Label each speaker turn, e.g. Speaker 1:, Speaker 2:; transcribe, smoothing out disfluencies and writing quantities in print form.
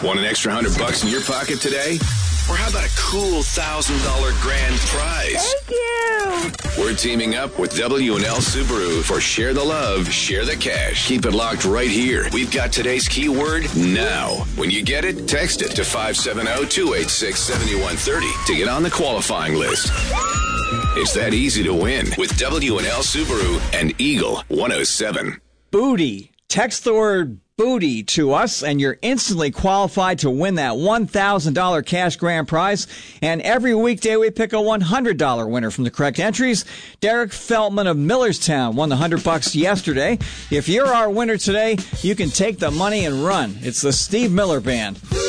Speaker 1: Want an extra $100 in your pocket today? Or how about a cool $1,000 grand prize?
Speaker 2: Thank you.
Speaker 1: We're teaming up with W&L Subaru for Share the Love, Share the Cash. Keep it locked right here. We've got today's keyword, now. When you get it, text it to 570-286-7130 to get on the qualifying list. It's that easy to win with W&L Subaru and Eagle 107.
Speaker 3: Booty. Text the word booty to us, and you're instantly qualified to win that $1,000 cash grand prize. And every weekday, we pick a $100 winner from the correct entries. Derek Feltman of Millerstown won the $100 yesterday. If you're our winner today, you can take the money and run. It's the Steve Miller Band.